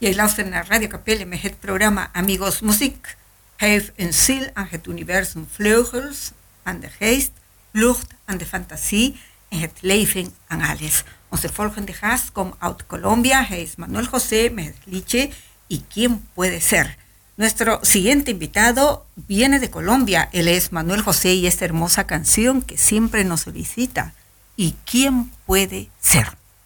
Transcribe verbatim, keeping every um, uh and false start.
Jij luistert naar Radio Capelle met het programma Amigos Muziek. Geef een ziel aan het universum vleugels, aan de geest, lucht aan de fantasie en het leven aan alles. Onze volgende gast komt uit Colombia. Hij is Manuel José met het liedje ¿Y quién puede ser? Nuestro siguiente invitado viene de Colombia. Él es Manuel José y esta hermosa canción que siempre nos solicita. ¿Y quién puede ser?